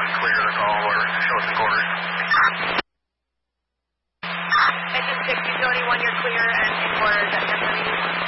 clear to call or show us the quarters. Engine 6, utility 1, you're clear, and in quarters at 10:30.